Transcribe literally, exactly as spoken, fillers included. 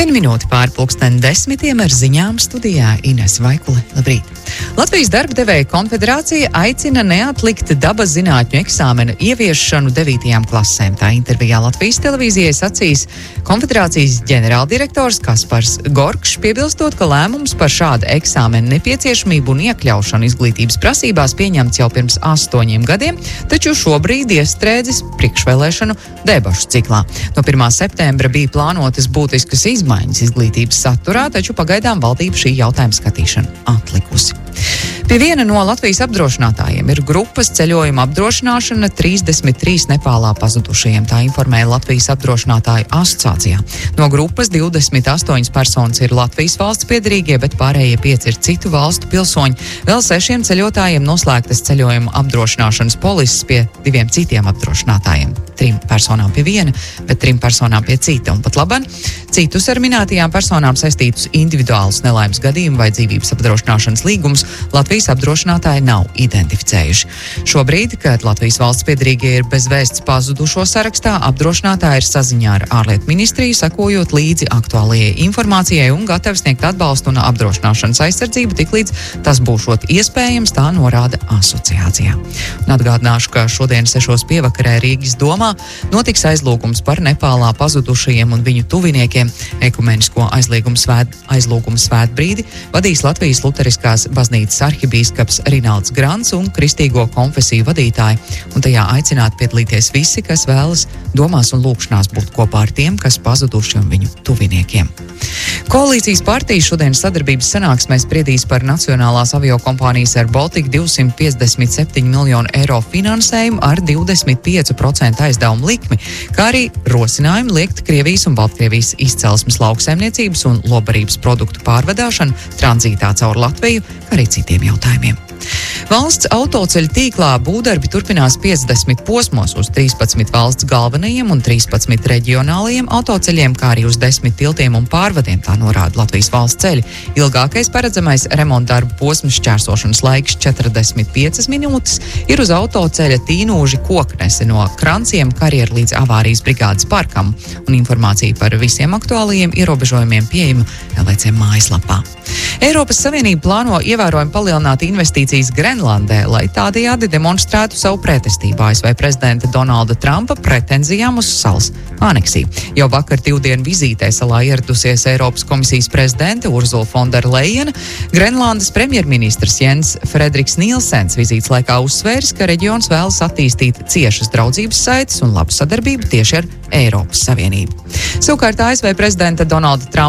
Viena minūte pār pulksteni desmitiem ar ziņām studijā Ines Vaikule. Labrīt! Latvijas darba devēja konfederācija aicina neatlikt dabas zinātņu eksāmena ieviešanu devītajām klasēm. Tā intervijā Latvijas televīzijai sacīs konfederācijas ģenerāldirektors Kaspars Gorkšs, piebilstot, ka lēmums par šādu eksāmenu nepieciešamību un iekļaušanu izglītības prasībās pieņemts jau pirms astoņiem gadiem, taču šobrīd iestrēdzis priekšvēlēšanu debašu ciklā. No pirmā septembra bija plānotas būtiskas izmaiņas izglītības saturā, taču pagaidām valdība šī jautājuma skatīšanu atlikusi. Pie viena no Latvijas apdrošinātājiem ir grupas ceļojuma apdrošināšana trīsdesmit trīs Nepālā pazudušajiem, tā informēja Latvijas apdrošinātāju asociācijā. No grupas divdesmit astoņas personas ir Latvijas valsts piederīgie, bet pārējie pieci ir citu valstu pilsoņi. Vēl sešiem ceļotājiem noslēgtas ceļojuma apdrošināšanas polises pie diviem citiem apdrošinātājiem. Trim personām pie viena, bet trim personām pie cita. Un pat laban, citus ar minētajām personām saistītus individuālus nelaimes gadījumu vai dzīvības apdrošināšanas līgumus Latvijas apdrošinātāji nav identificējuši. Šobrīd, kad Latvijas valsts piederīgie ir bez vēsts pazudušo sarakstā, apdrošinātāji ir saziņā ar ārlietu ministriju, sekojot līdzi aktuālajai informācijai un gatavi sniegt atbalstu un apdrošināšanas aizsardzību, tiklīdz tas būšot iespējams, tā norāda asociācijā. Un atgādināšu, ka šodien sešos pievakarē Rīgas domā notiks aizlūgums par Nepālā pazudušajiem un viņu tuviniekiem. Ekumenisko aizlūgumu svēt, aizlūgumu svētbrīdi vadīs Latvijas Luteriskās baznīcas arhibīskaps Rinalds Grants un kristīgo konfesiju vadītāji, un tajā aicināti piedalīties visi, kas vēlas domās un lūkšanās būt kopā ar tiem, kas pazuduši un viņu tuviniekiem. Koalīcijas partijas šodien sadarbības sanāksmē spriedīs par nacionālās aviokompānijas Air Baltica divsimt piecdesmit septiņu miljonu eiro finansējumu ar divdesmit pieci procenti aizdevumu likmi, kā arī rosinājumu liekt Krievijas un Baltkrievijas izcelsmes lauksaimniecības un lobarības produktu pārvadāšanu tranzītā caur Latviju, kā arī citiem jautājumiem. Valsts autoceļu tīklā būvdarbi turpinās piecdesmit posmos uz trīspadsmit valsts galvenajiem un trīspadsmit reģionālajiem autoceļiem, kā arī uz desmit tiltiem un pārvadiem, tā norāda Latvijas valsts ceļi. Ilgākais paredzamais remontdarbu posms šķērsošanas laiks četrdesmit piecas minūtes ir uz autoceļa Tīnūži Koknese no Kranciem karjeru līdz avārijas brigādes parkam, un informācija par visiem aktuālajiem ierobežojumiem pieejama L V C mājaslapā. Eiropas Savienība plāno ievērojami palielināt investīcijas Grenlandē, lai tādējādi demonstrētu savu pretestību A S V prezidenta Donalda Trumpa pretenzijām uz salas aneksiju. Jau vakar divdienu vizītē salā ieradusies Eiropas komisijas prezidente Ursula von der Leyena. Grenlandes premjerministrs Jens Frederiks Nielsens vizītes laikā uzsvērs, ka reģions vēlas attīstīt ciešas draudzības saites un labu sadarbību tieši ar Eiropas Savienību. Savukārt A S V prezidenta Donalda Trumpa